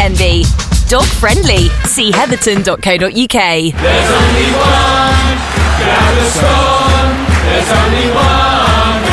Tenby. Dog friendly. See heatherton.co.uk. There's only one Gaviscon. There's only one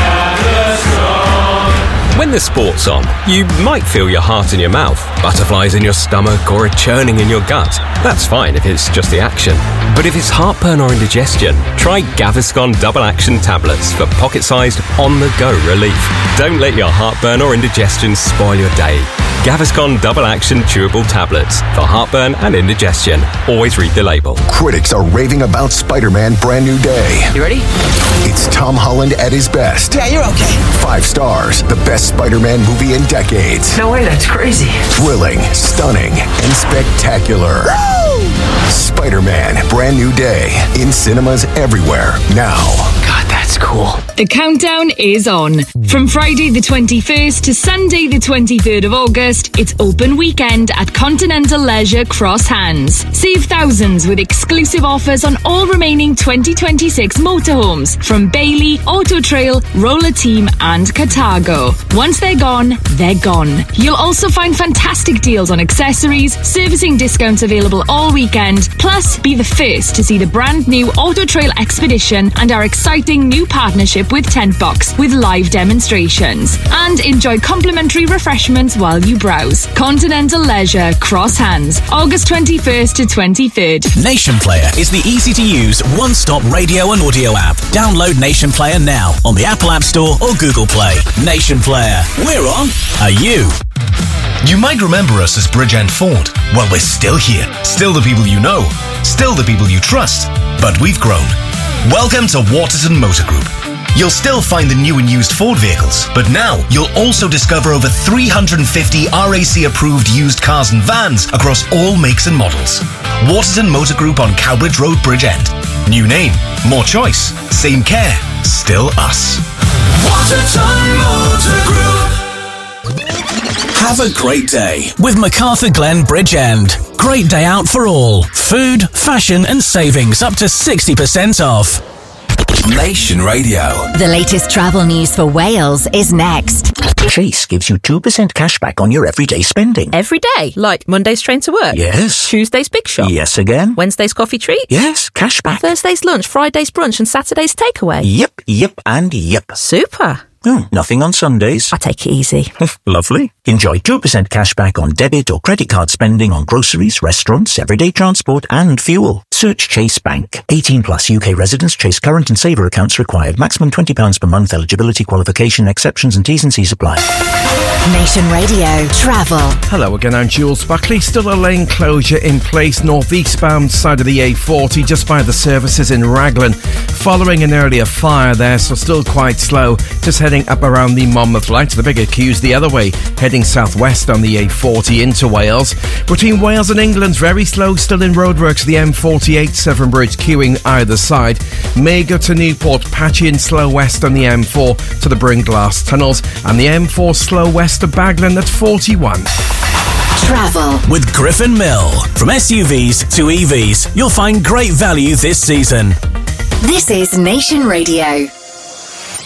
Gaviscon. When the sport's on, you might feel your heart in your mouth, butterflies in your stomach, or a churning in your gut. That's fine if it's just the action. But if it's heartburn or indigestion, try Gaviscon Double Action Tablets for pocket-sized, on-the-go relief. Don't let your heartburn or indigestion spoil your day. Gaviscon Double Action Chewable Tablets for heartburn and indigestion. Always read the label. Critics are raving about Spider-Man Brand New Day. You ready? It's Tom Holland at his best. Yeah, you're okay. 5 stars, the best Spider-Man movie in decades. No way, that's crazy. Thrilling, stunning, and spectacular. Woo! Spider-Man Brand New Day in cinemas everywhere now. God, that's cool. The countdown is on. From Friday the 21st to Sunday the 23rd of August, it's open weekend at Continental Leisure Cross Hands. Save thousands with exclusive offers on all remaining 2026 motorhomes from Bailey, Auto Trail, Roller Team and Cartago. Once they're gone, they're gone. You'll also find fantastic deals on accessories, servicing discounts available all weekend, plus be the first to see the brand new Auto Trail Expedition and our exciting new partnership with Tent Box with live demonstrations. And enjoy complimentary refreshments while you browse. Continental Leisure Cross Hands, August 21st to 23rd. Nation Player is the easy-to-use one-stop radio and audio app. Download Nation Player now on the Apple App Store or Google Play. Nation Player. We're on. Are you? You might remember us as Bridgend Ford. Well, we're still here. Still the people you know. Still the people you trust. But we've grown. Welcome to Waterton Motor Group. You'll still find the new and used Ford vehicles, but now you'll also discover over 350 RAC-approved used cars and vans across all makes and models. Waterton Motor Group on Cowbridge Road, Bridgend. New name, more choice, same care, still us. Waterton Motor Group. Have a great day with MacArthur Glen Bridgend. Great day out for all. Food, fashion and savings up to 60% off. Nation Radio. The latest travel news for Wales is next. Chase gives you 2% cash back on your everyday spending. Every day? Like Monday's train to work? Yes. Tuesday's big shop? Yes again. Wednesday's coffee treat? Yes, cash back. Thursday's lunch, Friday's brunch and Saturday's takeaway? Yep, and yep. Super. Nothing on Sundays. I take it easy. Lovely. Enjoy 2% cash back on debit or credit card spending on groceries, restaurants, everyday transport and fuel. Search Chase Bank. 18 plus UK residents. Chase current and saver accounts required. Maximum £20 per month. Eligibility, qualification, exceptions and T's and C's apply. Nation Radio Travel. Hello again, I'm Jules Buckley. Still a lane closure in place northeastbound side of the A40 just by the services in Raglan following an earlier fire there, so still quite slow. Just heading up around the Monmouth Lights, the bigger queues the other way, heading southwest on the A40 into Wales. Between Wales and England, very slow still in roadworks, the M48 Severn Bridge queuing either side. Mago to Newport, patchy and slow west on the M4 to the Bringlass tunnels, and the M4 slow west of Baglan at 41. Travel with Griffin Mill. From SUVs to EVs, you'll find great value this season. This is Nation Radio.